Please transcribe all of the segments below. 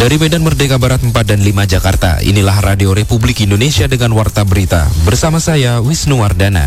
Dari Medan Merdeka Barat 4 dan 5 Jakarta, inilah Radio Republik Indonesia dengan Warta Berita. Bersama saya, Wisnu Wardana.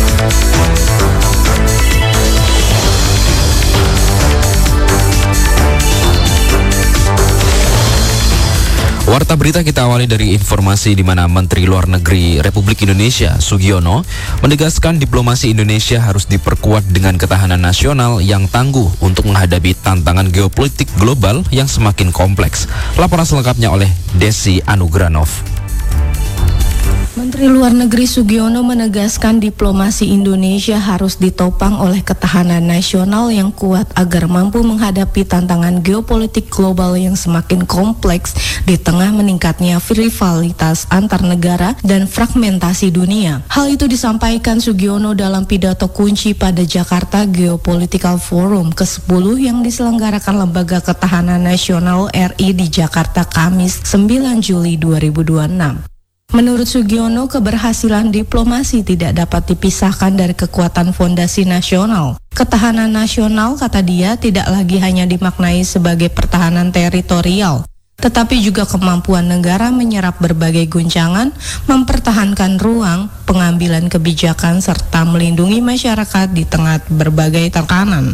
Warta Berita kita awali dari informasi di mana Menteri Luar Negeri Republik Indonesia, Sugiono, menegaskan diplomasi Indonesia harus diperkuat dengan ketahanan nasional yang tangguh untuk menghadapi tantangan geopolitik global yang semakin kompleks. Laporan selengkapnya oleh Desi Anugranov. Menteri Luar Negeri Sugiono menegaskan diplomasi Indonesia harus ditopang oleh ketahanan nasional yang kuat agar mampu menghadapi tantangan geopolitik global yang semakin kompleks di tengah meningkatnya rivalitas antar negara dan fragmentasi dunia. Hal itu disampaikan Sugiono dalam pidato kunci pada Jakarta Geopolitical Forum ke-10 yang diselenggarakan Lembaga Ketahanan Nasional RI di Jakarta Kamis 9 Juli 2026. Menurut Sugiono, keberhasilan diplomasi tidak dapat dipisahkan dari kekuatan fondasi nasional. Ketahanan nasional, kata dia, tidak lagi hanya dimaknai sebagai pertahanan teritorial, tetapi juga kemampuan negara menyerap berbagai guncangan, mempertahankan ruang pengambilan kebijakan, serta melindungi masyarakat di tengah berbagai tekanan.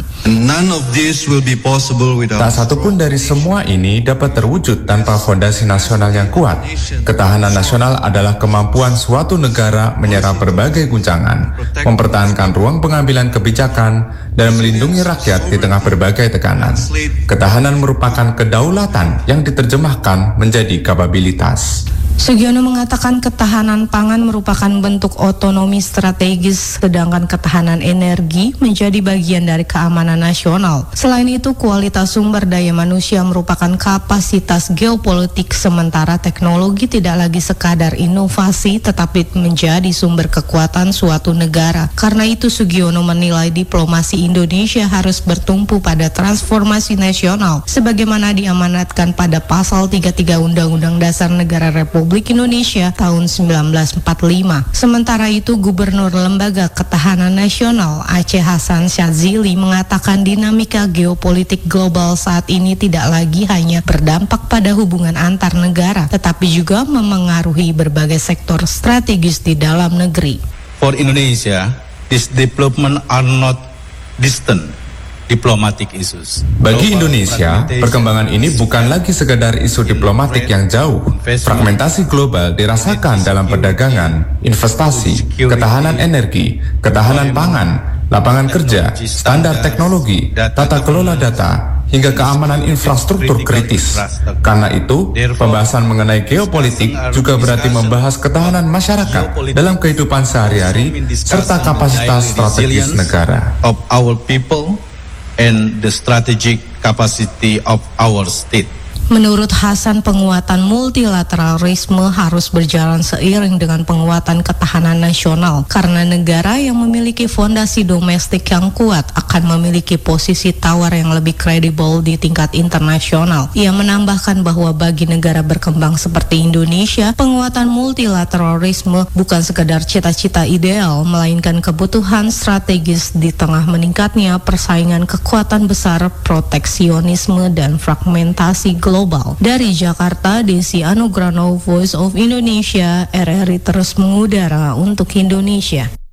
Tak satu pun dari semua ini dapat terwujud tanpa fondasi nasional yang kuat. Ketahanan nasional adalah kemampuan suatu negara menyerap berbagai guncangan, mempertahankan ruang pengambilan kebijakan, dan melindungi rakyat di tengah berbagai tekanan. Ketahanan merupakan kedaulatan yang diterjemahkan menjadi kapabilitas. Sugiono mengatakan ketahanan pangan merupakan bentuk otonomi strategis, sedangkan ketahanan energi menjadi bagian dari keamanan nasional. Selain itu, kualitas sumber daya manusia merupakan kapasitas geopolitik, sementara teknologi tidak lagi sekadar inovasi tetapi menjadi sumber kekuatan suatu negara. Karena itu, Sugiono menilai diplomasi Indonesia harus bertumpu pada transformasi nasional sebagaimana diamanatkan pada pasal 33 Undang-Undang Dasar Negara Republik Indonesia tahun 1945. Sementara itu, Gubernur Lembaga Ketahanan Nasional Aceh Hasan Syadzili mengatakan dinamika geopolitik global saat ini tidak lagi hanya berdampak pada hubungan antar negara, tetapi juga memengaruhi berbagai sektor strategis di dalam negeri. For Indonesia, these development are not distant diplomatic issues. Bagi Indonesia, perkembangan ini bukan lagi sekedar isu diplomatik yang jauh. Fragmentasi global dirasakan dalam perdagangan, investasi, ketahanan energi, ketahanan pangan, lapangan kerja, standar teknologi, tata kelola data, hingga keamanan infrastruktur kritis. Karena itu, pembahasan mengenai geopolitik juga berarti membahas ketahanan masyarakat dalam kehidupan sehari-hari serta kapasitas strategis negara. Of our people and the strategic capacity of our state. Menurut Hasan, penguatan multilateralisme harus berjalan seiring dengan penguatan ketahanan nasional karena negara yang memiliki fondasi domestik yang kuat akan memiliki posisi tawar yang lebih kredibel di tingkat internasional. Ia menambahkan bahwa bagi negara berkembang seperti Indonesia, penguatan multilateralisme bukan sekedar cita-cita ideal, melainkan kebutuhan strategis di tengah meningkatnya persaingan kekuatan besar, proteksionisme, dan fragmentasi global. Dari Jakarta, Desi Anugranov, Voice of Indonesia, RRI terus mengudara untuk Indonesia.